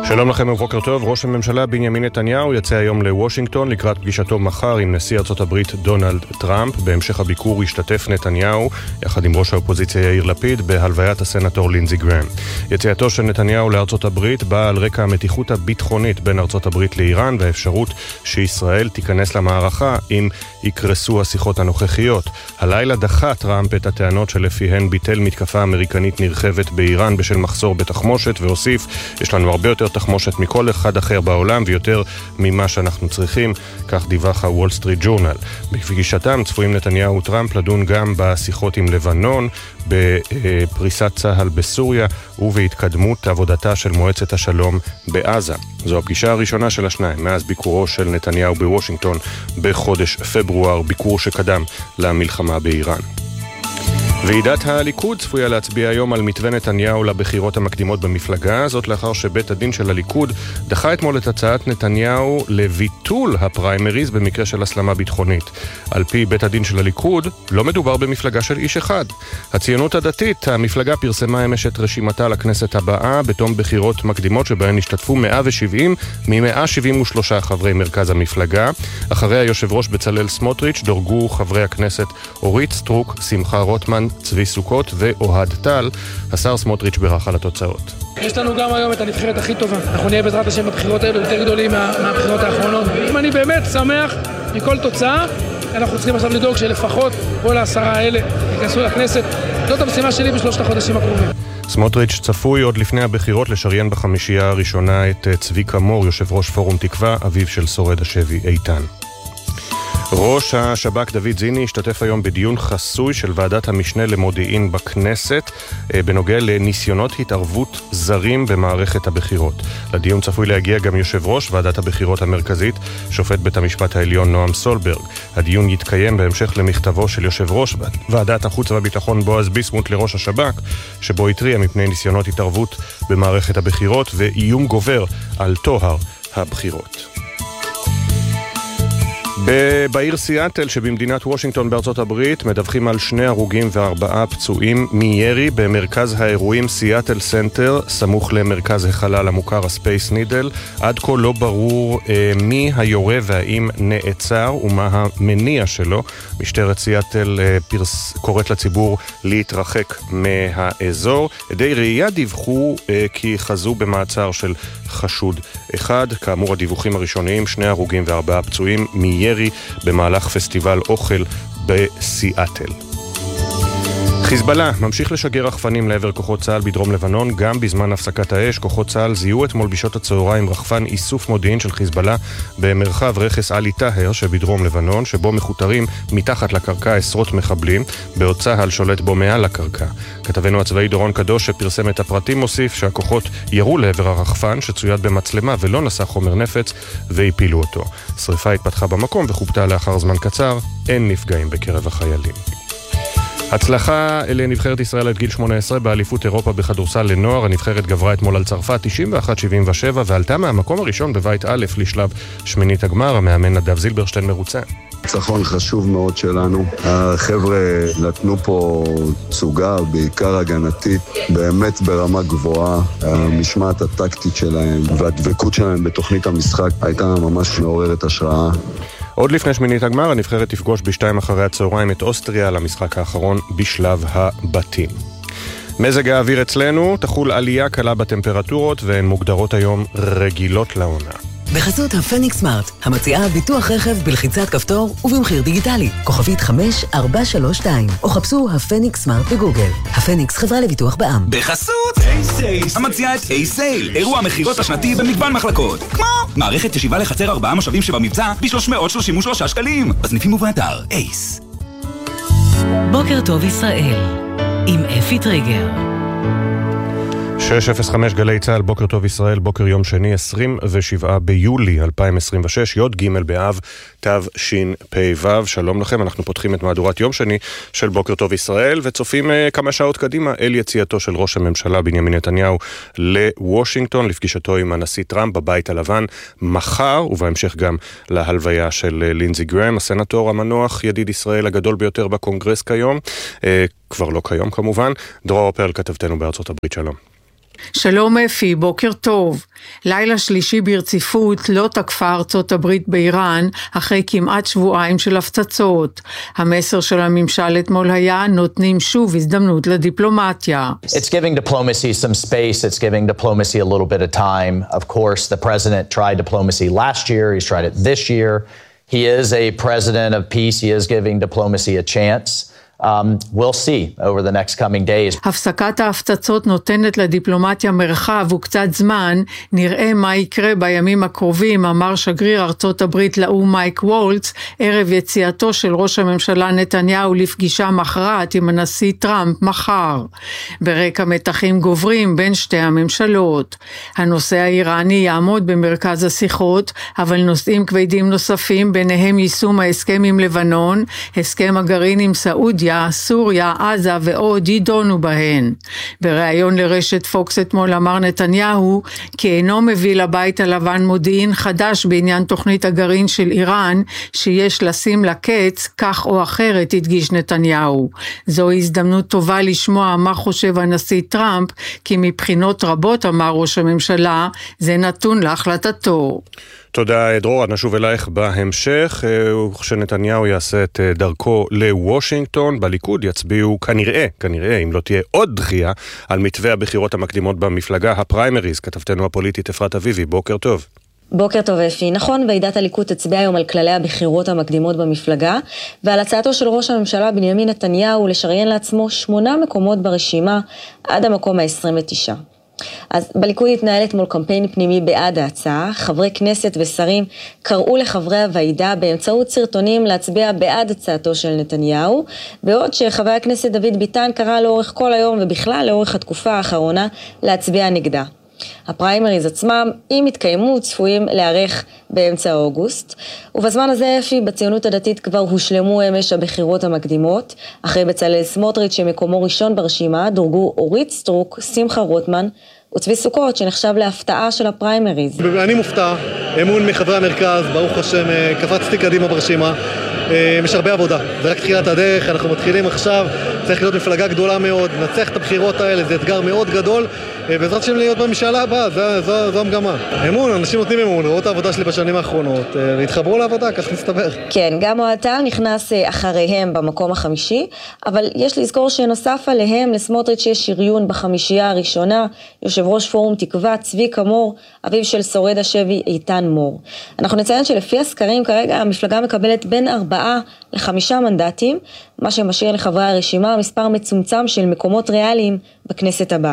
שלום לכם ובוקר טוב. ראש הממשלה בנימין נתניהו יצא היום לוושינגטון לקראת פגישתו מחר עם נשיא ארצות הברית דונלד טראמפ. בהמשך הביקור ישתתף נתניהו יחד עם ראש האופוזיציה יאיר לפיד בהלוויית הסנטור לינזי גרהם. יציאתו של נתניהו לארצות הברית באה על רקע המתיחות הביטחונית בין ארצות הברית לאיראן והאפשרות שישראל תיכנס למערכה אם יקרסו השיחות הנוכחיות. הלילה דחה טראמפ את הטענות שלפיהן ביטל מתקפה אמריקנית נרחבת באיראן בשל מחסור בתחמושת, והוסיף: יש לנו הרבה יותר תחמושת מכל אחד אחר בעולם ויותר ממה שאנחנו צריכים, כך דיווח הוול סטריט ג'ורנל. בפגישתם צפויים נתניהו וטראמפ לדון גם בשיחות עם לבנון, בפריסת צהל בסוריה ובהתקדמות עבודתה של מועצת השלום בעזה. זו הפגישה הראשונה של השניים מאז ביקורו של נתניהו בוושינגטון בחודש פברואר, ביקור שקדם למלחמה באיראן. ועידת הליכוד צפויה להצביע היום על מתווה נתניהו לבחירות המקדימות במפלגה, זאת לאחר שבית הדין של הליכוד דחה אתמול את הצעת נתניהו לביטול הפריימריז במקרה של הסלמה ביטחונית. על פי בית הדין של הליכוד, לא מדובר במפלגה של איש אחד. הציונות הדתית, המפלגה פרסמה אמש את רשימתה לכנסת הבאה בתום בחירות מקדימות שבהן השתתפו 170 מ-173 חברי מרכז המפלגה. אחרי היושב ראש בצלאל סמוטריץ' דורגו חברי הכנסת אורית סטרוק, שמחה רוטמן, צבי סוכות ואוהד טל. השר סמוטריץ' בירך על התוצאות. יש לנו גם היום את הנבחרת הכי טובה. אנחנו נהיה בעזרת השם בבחירות האלו יותר גדולים מהבחירות האחרונות. אם אני באמת שמח מכל תוצאה, אנחנו צריכים עכשיו לדאוג שלפחות כל 10 האלה ייכנסו לכנסת. זאת המשימה שלי בשלושת החודשים הקרובים. סמוטריץ' צפוי עוד לפני הבחירות לשריין בחמישייה הראשונה את צביקה מור, יושב ראש פורום תקווה, אביו של שורד השבי איתן. ראש השב"כ דוד זיני השתתף היום בדיון חסוי של ועדת המשנה למודיעין בכנסת בנוגע לניסיונות התערבות זרים במערכת הבחירות. לדיון צפוי להגיע גם יושב ראש ועדת הבחירות המרכזית, שופט בית המשפט העליון נועם סולברג. הדיון יתקיים בהמשך למכתבו של יושב ראש ועדת החוץ והביטחון בועז ביסמוט לראש השב"כ, שבו התריע מפני ניסיונות התערבות במערכת הבחירות ואיום גובר על טוהר הבחירות. בעיר סיאטל שבמדינת וושינגטון בארצות הברית מדווחים על 2 הרוגים ו4 פצועים מירי במרכז האירועים סיאטל סנטר, סמוך למרכז החלל המוכר הספייס נידל. עד כה לא ברור מי היורה והאם נעצר ומה המניע שלו. משטרת סיאטל קוראת לציבור להתרחק מהאזור. עדי ראייה דיווחו כי חזו במעצר של חשוד אחד. כאמור הדיווחים הראשוניים 2 הרוגים ו4 פצועים מירי במהלך פסטיבל אוכל בסיאטל. חיזבאללה ממשיך לשגר רחפנים לעבר כוחות צה"ל בדרום לבנון. גם בזמן הפסקת האש כוחות צה"ל זיהו אתמול בשעות הצהריים רחפן איסוף מודיעין של חיזבאללה במרחב רכס עלי טהר שבדרום לבנון, שבו מחותרים מתחת לקרקע עשרות מחבלים, בעוד צה"ל שולט בו מעל לקרקע. כתבנו הצבאי דורון קדוש שפרסם את הפרטים מוסיף שהכוחות ירו לעבר הרחפן שצויד במצלמה ולא נשא חומר נפץ והפילו אותו. שריפה התפתחה במקום וחובטה לאחר זמן קצר. אין נפגעים בקרב החיילים. הצלחה לנבחרת ישראל עד גיל 18 באליפות אירופה בכדורסל לנוער. הנבחרת גברה אתמול על צרפת 91-77 ועלתה מהמקום הראשון בבית א' לשלב שמינית הגמר. המאמן נדב זילברשטיין מרוצה. ניצחון חשוב מאוד שלנו. החבר'ה נתנו פה צוגה, בעיקר הגנתית, באמת ברמה גבוהה. המשמעת הטקטית שלהם והדבקות שלהם בתוכנית המשחק הייתה ממש מעוררת השראה. עוד לפני שמינית הגמר, הנבחרת תפגוש ב-2 אחרי הצהריים את אוסטריה למשחק האחרון בשלב הבתים. מזג האוויר אצלנו, תחול עלייה קלה בטמפרטורות והן מוגדרות היום רגילות לעונה. בחסות הפניקס סמארט, המציעה ביטוח רכב בלחיצת כפתור ובמחיר דיגיטלי, כוכבית 5432, או חפשו הפניקס סמארט בגוגל. הפניקס חברה לביטוח בע"מ. בחסות A-Sale, המציעה את A-Sale, אירוע המחירות השנתי במגוון מחלקות, כמו מערכת ישיבה לחצר 4 מושבים שבמבצע ב-333 שקלים, בסניפים ובאתר אייס. בוקר טוב ישראל, עם אפי טריגר. 6:05 גלי צהל, בוקר טוב ישראל, בוקר יום שני, 27 ביולי 2026, י' ג' באב, תשפ"ו. שלום לכם, אנחנו פותחים את מהדורת יום שני של בוקר טוב ישראל, וצופים כמה שעות קדימה אל יציאתו של ראש הממשלה בנימין נתניהו לוושינגטון, לפגישתו עם הנשיא טראמפ בבית הלבן מחר, ובהמשך גם להלוויה של לינזי גרהם, הסנטור המנוח, ידיד ישראל הגדול ביותר בקונגרס כיום, כבר לא כיום כמובן. דרור פרל כתבתנו בארצות הברית, שלום. שלום אפי, בוקר טוב. לילה שלישי ברציפות לא תקפה ארצות הברית באיראן אחרי כמעט שבועיים של הפצצות. המסר של הממשל אתמול היה נותנים שוב הזדמנות לדיפלומטיה. It's giving diplomacy some space. It's giving diplomacy a little bit of time. Of course, the president tried diplomacy last year. He's tried it this year. He is a president of peace. He is giving diplomacy a chance. We'll see over the next coming days. הפסקת ההפצצות נותנת לדיפלומטיה מרחב וקצת זמן, נראה מה יקרה בימים הקרובים, אמר שגריר ארצות הברית לאו"ם מייק וולץ, ערב יציאתו של ראש הממשלה נתניהו לפגישה מכרעת עם הנשיא טראמפ מחר. ברקע מתחים גוברים בין שתי הממשלות. הנושא האיראני יעמוד במרכז השיחות, אבל נושאים כבדים נוספים, ביניהם יישום ההסכם עם לבנון, הסכם הגרעין עם סעודיה, סוריה, עזה ועוד יידונו בהן. בריאיון לרשת פוקס אתמול אמר נתניהו כי אינו מביא לבית הלבן מודיעין חדש בעניין תוכנית הגרעין של איראן שיש לשים לקץ, כך או אחרת, הדגיש נתניהו. זו הזדמנות טובה לשמוע מה חושב הנשיא טראמפ, כי מבחינות רבות, אמר ראש הממשלה, זה נתון להחלטתו. תודה דרור, נשוב אלייך בהמשך, וכשנתניהו יעשה את דרכו לוושינגטון, בליכוד יצביעו כנראה, אם לא תהיה עוד דחייה, על מתווה הבחירות המקדימות במפלגה הפריימריז. כתבתנו הפוליטית אפרת אביבי, בוקר טוב. בוקר טוב אפי. נכון, ועידת הליכוד תצביע היום על כללי הבחירות המקדימות במפלגה, ועל הצעתו של ראש הממשלה בנימין נתניהו לשריין לעצמו 8 מקומות ברשימה עד המקום ה-29. אז בליכוד התנהל אתמול קמפיין פנימי בעד ההצעה. חברי כנסת ושרים קראו לחברי הוועידה באמצעות סרטונים להצביע בעד הצעתו של נתניהו, בעוד שחבר הכנסת דוד ביטן קרא לאורך כל היום ובכלל לאורך התקופה האחרונה להצביע נגדה. הפריימריז עצמם, אם יתקיימו, צפויים להיערך באמצע אוגוסט, ובזמן הזה אפי בציונות הדתית כבר הושלמו אמש הבחירות המקדימות. אחרי בצלאל סמוטריץ' שמקומו ראשון ברשימה, דורגו אורית סטרוק, שמחה רוטמן וצבי סוכות, שנחשב להפתעה של הפריימריז. אני מופתע, אמון מחברי המרכז, ברוך השם, קפצתי קדימה ברשימה. יש הרבה עבודה, זה רק תחילת הדרך, אנחנו מתחילים עכשיו, צריך להיות מפלגה גדולה מאוד, נצח את הבחירות האלה, זה אתגר מאוד גדול, בעזרת השם להיות בממשלה הבאה, זו המגמה. אמון, אנשים נותנים אמון, ראו את העבודה שלי בשנים האחרונות, להתחברו לעבודה, כך נסתבר. כן, גם אוהד טל נכנס אחריהם במקום החמישי, אבל יש לזכור שנוסף עליהם לסמוטריץ' יש שריון בחמישייה הראשונה, יושב ראש פורום תקווה צבי כמור, אביו של שורד השבי איתן מור. אנחנו נציין שלפי הסקרים כרגע המפלגה מקבלת בין 4 ל5 מנדטים, מה שמשאיר לחברי הרשימה מספר מצומצם של מקומות ריאליים בכנסת הבאה.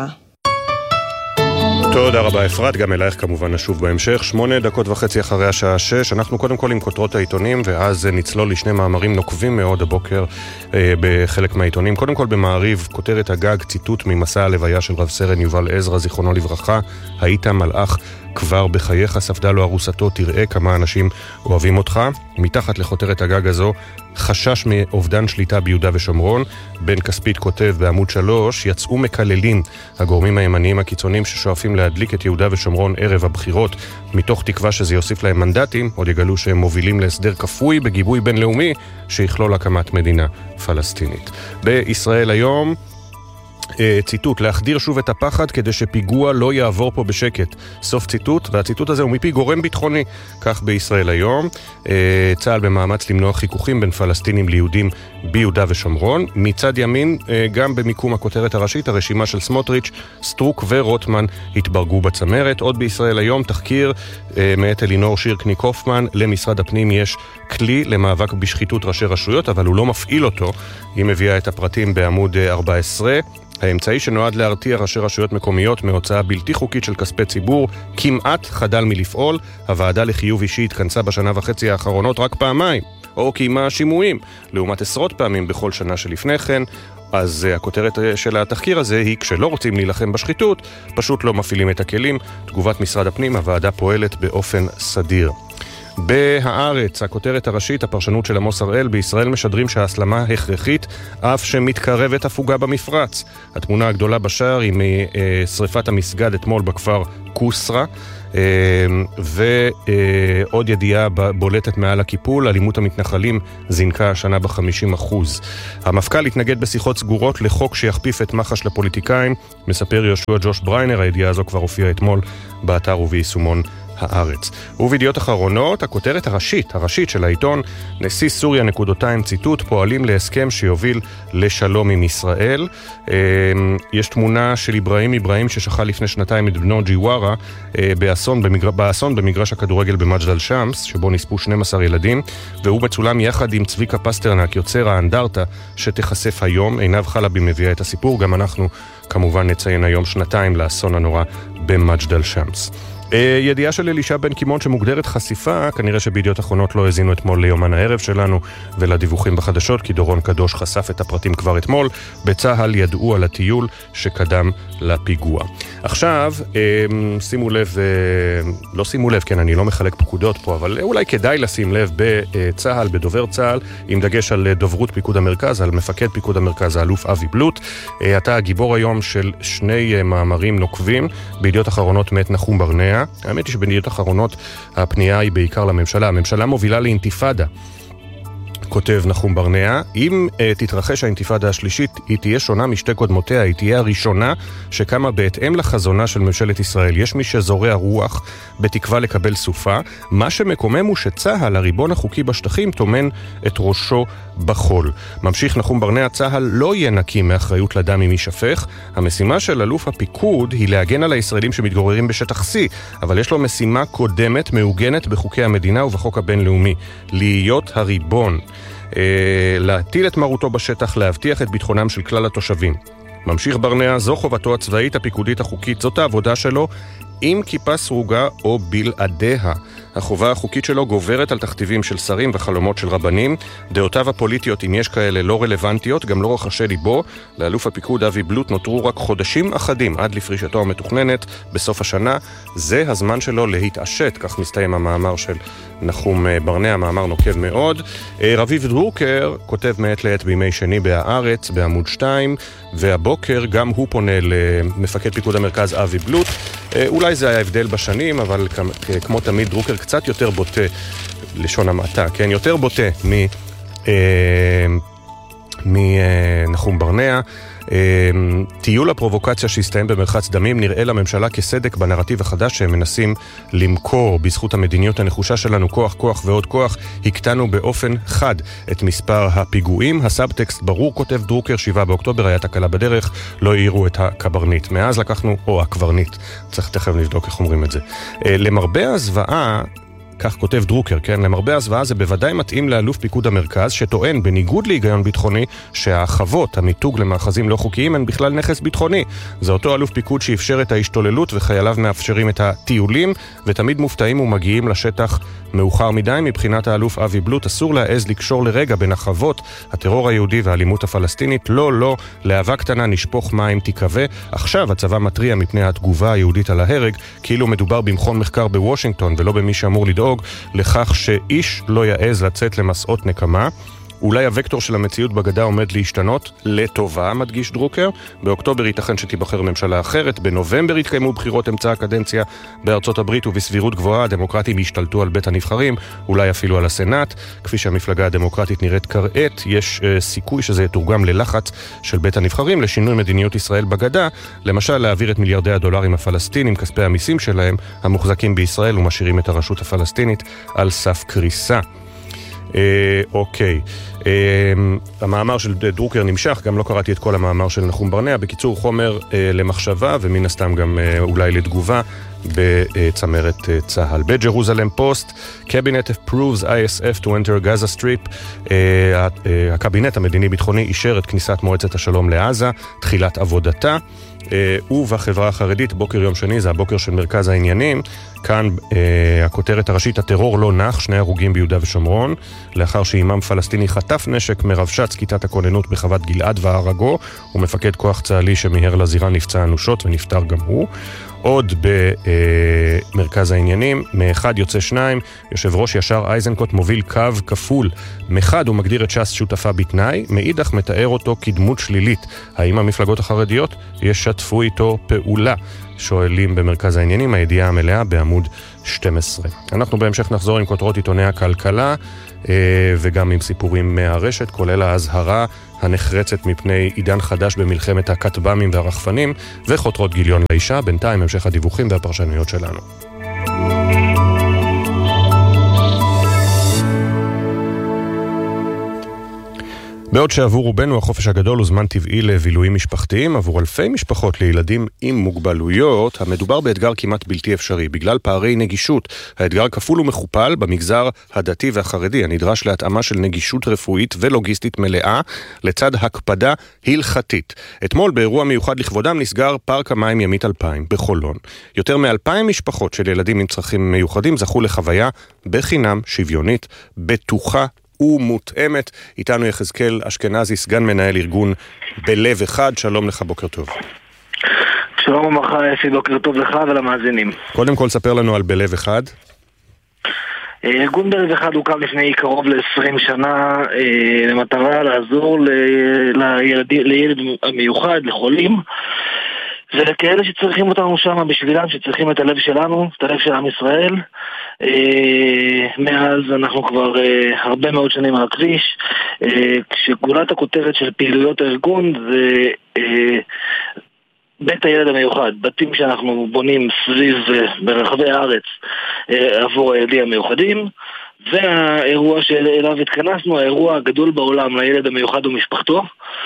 תודה רבה אפרת, גם אלייך כמובן נשוב בהמשך. 8:30 אחרי השעה 6, אנחנו קודם כל עם כותרות העיתונים, ואז נצלול לשני מאמרים נוקבים מאוד הבוקר בחלק מהעיתונים. קודם כל במעריב, כותרת הגג, ציטוט ממסע הלוויה של רב סרן יובל עזרא, זיכרונו לברכה, היית מלאך כבר בחייך, ספדה לו ארוסתו, תראה כמה אנשים אוהבים אותך. מתחת לכותרת הגג הזו, חשש מאובדן שליטה ביהודה ושומרון. בן כספית כותב בעמוד 3, יצאו מקללים הגורמים הימניים הקיצוניים ששואפים להדליק את יהודה ושומרון ערב הבחירות, מתוך תקווה שזה יוסיף להם מנדטים, עוד יגלו שהם מובילים להסדר כפוי בגיבוי בינלאומי שיכלול הקמת מדינה פלסטינית. בישראל היום, ציטוט, להחדיר שוב את הפחד כדי שפיגוע לא יעבור פה בשקט. סוף ציטוט, והציטוט הזה הוא מפי גורם ביטחוני, כך בישראל היום. צה"ל במאמץ למנוע חיכוכים בין פלסטינים ליהודים ביהודה ושומרון. מצד ימין, גם במיקום הכותרת הראשית, הרשימה של סמוטריץ', סטרוק ורוטמן התברגו בצמרת. עוד בישראל היום, תחקיר מאת אלינור שירקני קופמן, למשרד הפנים יש כלי למאבק בשחיתות ראשי רשויות, אבל הוא לא מפעיל אותו. היא מביאה את הפרטים בעמוד 14. האמצעי שנועד להרתיע ראשי רשויות מקומיות מהוצאה בלתי חוקית של כספי ציבור כמעט חדל מלפעול. הוועדה לחיוב אישי התכנסה בשנה וחצי האחרונות רק פעמיים, או קיימה שימועים, לעומת עשרות פעמים בכל שנה שלפני כן. אז הכותרת של התחקיר הזה היא, כשלא רוצים להילחם בשחיתות, פשוט לא מפעילים את הכלים. תגובת משרד הפנים, הוועדה פועלת באופן סדיר. בהארץ, הכותרת הראשית, הפרשנות של עמוס הראל, בישראל משדרים שההסלמה הכרחית, אף שמתקרבת הפוגה במפרץ. התמונה הגדולה בשער היא משריפת המסגד אתמול בכפר קוסרה, ועוד ידיעה בולטת מעל הקיפול, אלימות המתנחלים זינקה השנה ב-50%. המפכ"ל התנגד בשיחות סגורות לחוק שיכפיף את מח"ש לפוליטיקאים, מספר יהושע ג'וש בריינר, הידיעה הזו כבר הופיעה אתמול באתר וביישומון הארץ. ובידיעות אחרונות, הכותרת הראשית של העיתון, נשיא סוריה ציטוט, פועלים להסכם שיוביל לשלום עם ישראל. יש תמונה של איברהים ששכל לפני שנתיים את בנו ג'יווארה באסון במגרש הכדורגל במג'דל אל-שמס, שבו נספו 12 ילדים, והוא מצולם יחד עם צביקה פסטרנק, יוצר האנדרטה שתחשף היום. עינב חלבי מביאה את הסיפור, גם אנחנו כמובן נציין היום שנתיים לאסון הנורא במג'דל אל-שמס. ידיעה של אלישע בן קימון שמוגדרת חשיפה, כנראה שבידיעות אחרונות לא הזינו אתמול ליומן הערב שלנו ולדיווחים בחדשות, כי דורון קדוש חשף את הפרטים כבר אתמול. בצהל ידעו על הטיול שקדם לפיגוע. עכשיו, שימו לב, לא שימו לב, כן, אני לא מחלק פקודות פה, אבל אולי כדאי לשים לב בצהל, בדובר צהל, עם דגש על דוברות פיקוד המרכז, על מפקד פיקוד המרכז, האלוף אבי בלוט. אתה הגיבור היום של שני מאמרים נוקבים, בידיעות אחרונות מאת נחום ברנע. האמת היא שבדיעות אחרונות הפנייה היא בעיקר לממשלה. הממשלה מובילה לאינתיפאדה, כותב נחום ברנע. אם תתרחש האינתיפאדה השלישית, היא תהיה שונה משתי קודמותיה, היא תהיה הראשונה שקמה בהתאם לחזונה של ממשלת ישראל. יש מי שזורע רוח בתקווה לקבל סופה. מה שמקומם הוא שצהל, הריבון החוקי בשטחים, תומן את ראשו בחול. ממשיך נחום ברנע, צהל לא יהיה נקי מאחריות לדם אם יישפך. המשימה של אלוף הפיקוד היא להגן על הישראלים שמתגוררים בשטח C, אבל יש לו משימה קודמת מעוגנת בחוקי המדינה ובחוק הבינלאומי, להיות הריבון. להטיל את מרותו בשטח, להבטיח את ביטחונם של כלל התושבים. ממשיך ברנע, זו חובתו הצבאית, הפיקודית, החוקית, זאת העבודה שלו, עם כיפה סרוגה או בלעדיה. החובה החוקית שלו גוברת על תכתיבים של שרים וחלומות של רבנים. דעותיו הפוליטיות, אם יש כאלה, לא רלוונטיות, גם לא רחשי ליבו. לאלוף הפיקוד אבי בלוט נותרו רק חודשים אחדים עד לפרישתו המתוכננת בסוף השנה. זה הזמן שלו להתעשת, כך מסתיים המאמר של נחום ברנע, מאמר נוקב מאוד. רביב דרוקר כותב מעת לעת בימי שני בהארץ, בעמוד 2, והבוקר גם הוא פונה למפקד פיקוד המרכז אבי בלוט. אולי זה היה הבדל בשנים, אבל כמו תמיד דרוקר קצת יותר בוטה, לשון המעטה, כן? יותר בוטה מנחום ברנע. טיול הפרובוקציה שהסתיים במרחץ דמים נראה לממשלה כסדק בנרטיב החדש שהם מנסים למכור. בזכות המדיניות הנחושה שלנו, כוח, כוח ועוד כוח, הקטנו באופן חד את מספר הפיגועים. הסאבטקסט ברור, כותב דרוקר, 7 באוקטובר היה תקלה בדרך, לא העירו את הקברניט. מאז לקחנו, או הקברניט, צריך תכף לבדוק איך אומרים את זה. למרבה הזוועה, כך כותב דרוקר, כן? למרבה הזוועה זה בוודאי מתאים לאלוף פיקוד המרכז, שטוען בניגוד להיגיון ביטחוני שהחוות, המיתוג למאחזים לא חוקיים, הן בכלל נכס ביטחוני. זה אותו אלוף פיקוד שאפשר את ההשתוללות וחייליו מאפשרים את הטיולים, ותמיד מופתעים ומגיעים לשטח מאוחר מדי. מבחינת האלוף אבי בלוט אסור להעז לקשור לרגע בין החוות, הטרור היהודי והאלימות הפלסטינית. לא, להבה קטנה נשפוך מים תקווה. עכשיו הצבא מטריע מפני התגובה היהודית על ההרג, כאילו מדובר במכון מחקר בוושינגטון ולא במי שאמור לדאוג לכך שאיש לא יעז לצאת למסעות נקמה. אולי הוקטור של המציאות בגדה עומד להשתנות לטובה, מדגיש דרוקר. באוקטובר ייתכן שתיבחר ממשלה אחרת, בנובמבר יתקיימו בחירות אמצע הקדנציה בארצות הברית, ובסבירות גבוהה הדמוקרטים ישתלטו על בית הנבחרים, אולי אפילו על הסנאט. כפי שהמפלגה הדמוקרטית נראית כעת, יש סיכוי שזה יתורגם ללחץ של בית הנבחרים לשינוי מדיניות ישראל בגדה, למשל להעביר את מיליארדי הדולרים הפלסטינים, כספי המיסים שלהם, המוחזקים בישראל, ומשאירים את הרשות הפלסטינית על סף קריסה. אוקיי. המאמר של דרוקר נמשך, גם לא קראתי את כל המאמר של נחום ברנע. בקיצור, חומר למחשבה ומן הסתם גם אולי לתגובה בצמרת צהל. בג'רוזלם פוסט, Cabinet approves ISF to enter Gaza Strip. הקבינט המדיני-ביטחוני אישר את כניסת מועצת השלום לעזה, תחילת עבודתה. ובחברה החרדית, בוקר יום שני, זה הבוקר של מרכז העניינים. כאן הכותרת הראשית, הטרור לא נח, 2 הרוגים ביהודה ושומרון, לאחר שאימאם פלסטיני חטף נשק מרבש"ץ כיתת הכוננות בחוות גלעד והרגו, ומפקד כוח צה"לי שמהר לזירה נפצע אנושות ונפטר גם הוא. עוד במרכז העניינים, מאחד יוצא שניים, יושב ראש ישר איזנקוט מוביל קו כפול. מחד הוא מגדיר את ש"ס שותפה בתנאי, מאידך מתאר אותו כדמות שלילית. האם המפלגות החרדיות ישתפו איתו פעולה? שואלים במרכז העניינים, הידיעה המלאה בעמוד 12. אנחנו בהמשך נחזור עם כותרות עיתוני הכלכלה וגם עם סיפורים מהרשת, כולל ההזהרה הנחרצת מפני עידן חדש במלחמת הכטב"מים והרחפנים וחותרות גיליון לאישה. בינתיים המשך הדיווחים והפרשנויות שלנו. בעוד שעבור רובנו החופש הגדול הוא זמן טבעי לבילויים משפחתיים, עבור אלפי משפחות לילדים עם מוגבלויות, המדובר באתגר כמעט בלתי אפשרי. בגלל פערי נגישות, האתגר כפול ומכופל במגזר הדתי והחרדי, הנדרש להתאמה של נגישות רפואית ולוגיסטית מלאה, לצד הקפדה הלכתית. אתמול באירוע מיוחד לכבודם נסגר פארק המים ימית 2000 בחולון. יותר מ-2,000 משפחות של ילדים עם צרכים מיוחדים זכו לחוויה בחינם, שוויונית, בטוחה, ומותאמת. איתנו יחזקאל אשכנזי, סגן מנהל ארגון בלב אחד. שלום לך, בוקר טוב. שלום וברכה, אפי, בוקר טוב לך ולמאזינים. קודם כל ספר לנו על בלב אחד. ארגון בלב אחד הוקם לפני קרוב ל-20 שנה למטרה לעזור לילד המיוחד, לחולים ולכאלה שצריכים אותנו שם בשבילם, שצריכים את הלב שלנו, את הלב של עם ישראל. מאז אנחנו כבר הרבה מאוד שנים על הכביש, כשגולת הכותרת של פעילויות הארגון זה בית הילד המיוחד, בתים שאנחנו בונים סביב ברחבי הארץ עבור הילדים המיוחדים, והאירוע שאליו התכנסנו, האירוע הגדול בעולם לילד המיוחד ומשפחתו,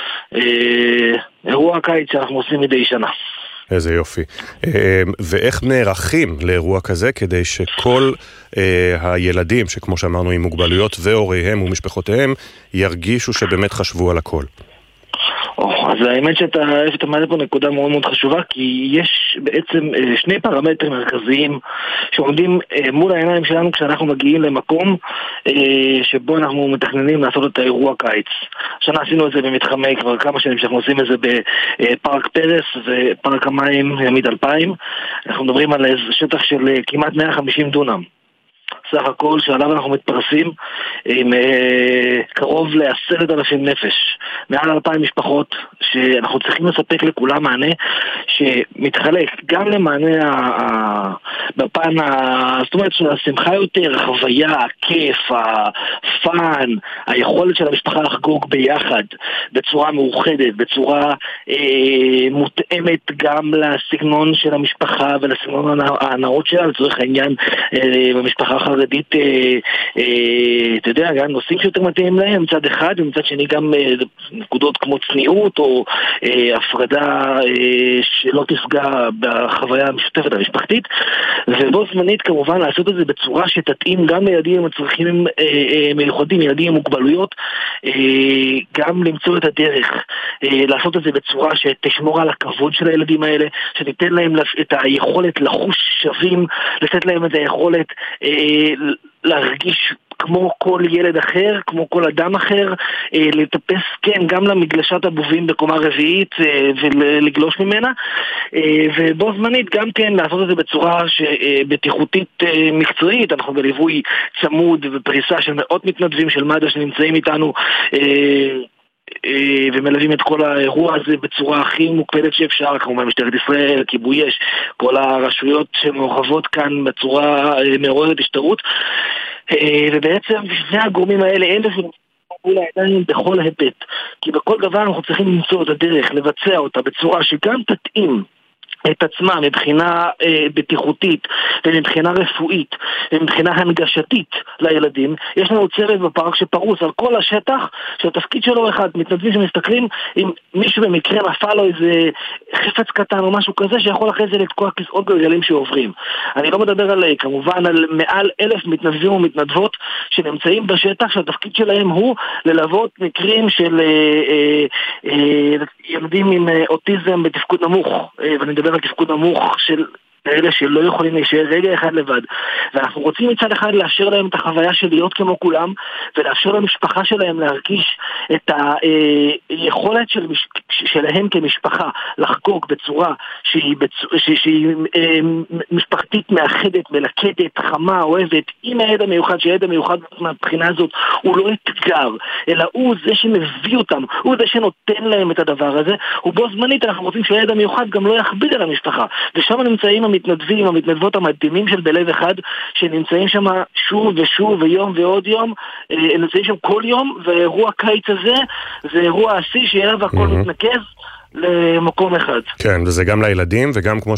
אירוע הקיץ שאנחנו עושים מדי שנה. איזה יופי. ואיך נערכים לאירוע כזה כדי שכל הילדים שכמו שאמרנו עם מוגבלויות והוריהם ומשפחותיהם ירגישו שבאמת חשבו על הכל? אז האמת שאתה מעלה פה נקודה מאוד מאוד חשובה, כי יש בעצם שני פרמטרים מרכזיים שעומדים מול העיניים שלנו כשאנחנו מגיעים למקום שבו אנחנו מתכננים לעשות את האירוע קיץ. השנה עשינו את זה במתחמי כבר כמה שנים שאנחנו עושים את זה בפארק פרס ופארק המים ימית 2000. אנחנו מדברים על שטח של כמעט 150 דונם. סך הכל שעליו אנחנו מתפרסים עם קרוב ל10,000 נפש, מעל 2,000 משפחות שאנחנו צריכים לספק לכולם מענה שמתחלק גם למענה בפן, זאת אומרת של השמחה יותר, החוויה, הכיף, הפן, היכולת של המשפחה לחגוג ביחד בצורה מאוחדת, בצורה מותאמת גם לסגנון של המשפחה ולסגנון הנאות שלה, לצורך העניין במשפחה החרדית, אתה יודע, גם נושאים שיותר מתאים להם מצד אחד, ומצד שני גם נקודות כמו צניעות או הפרדה שלא תפגע בחוויה המשותפת המשפחתית, ובו זמנית כמובן לעשות את זה בצורה שתתאים גם לילדים עם הצרכים מיוחדים, ילדים עם מוגבלויות, גם למצוא את הדרך לעשות את זה בצורה שתשמור על הכבוד של הילדים האלה, שתיתן להם את היכולת לחוש שווים, לתת להם את היכולת להרגיש כמו כל ילד אחר, כמו כל אדם אחר, לטפס כן גם למגלשת הבובים בקומה רביעית ולגלוש ממנה, ובו זמנית גם כן לעשות את זה בצורה בטיחותית מקצועית. אנחנו בליווי צמוד ופריסה של מאות מתנדבים של מד"א שנמצאים איתנו ומלווים את כל האירוע הזה בצורה הכי מוקפדת שאפשר, כמובן משטרת ישראל, כיבוי אש, כל הרשויות שמעורבות כאן בצורה מעוררת השתאות, ובעצם שני הגורמים האלה אין לפעמים מול העיניים בכל היבט, כי בכל דבר אנחנו צריכים למצוא את הדרך, לבצע אותה בצורה שגם תתאים את עצמה מבחינה בטיחותית ומבחינה רפואית ומבחינה הנגשתית לילדים. יש לנו צוות בפארק שפרוס על כל השטח שהתפקיד שלו אחד, מתנדבים שמסתכלים אם מישהו במקרה נפל לו איזה חפץ קטן או משהו כזה שיכול אחרי זה לתקוע כיסאות גלגלים שעוברים. אני לא מדבר על כמובן על מעל 1,000 מתנדבים ומתנדבות שנמצאים בשטח שהתפקיד שלהם הוא ללוות מקרים של ילדים עם אוטיזם בתפקוד נמוך, ואני מדבר על תפקוד נמוך של אלה שלא יכולים להישאר רגע אחד לבד, ואנחנו רוצים מצד אחד לאשר להם את החוויה של להיות כמו כולם, ולאפשר למשפחה שלהם להרגיש את היכולת שלהם כמשפחה לחגוג בצורה שהיא משפחתית מאחדת, מלכדת, חמה, אוהבת, עם הילד המיוחד, שהילד המיוחד מהבחינה הזאת הוא לא אתגר, אלא הוא זה שמביא אותם, הוא זה שנותן להם את הדבר הזה, ובו זמנית אנחנו רוצים שהילד המיוחד גם לא יכביד על המשפחה, ושם נמצאים המתנדבים, המתנדבות המדהימים של בלב אחד, שנמצאים שם שוב ושוב ויום ועוד יום, נמצאים שם כל יום, ואירוע קיץ הזה זה אירוע עשי שאליו הכל מתנקז למקום אחד. כן, וזה גם לילדים וגם כמו